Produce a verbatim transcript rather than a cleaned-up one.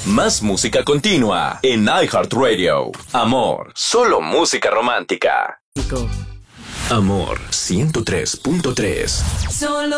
Más música continua en iHeartRadio. Amor, solo música romántica. Amor ciento tres punto tres. Solo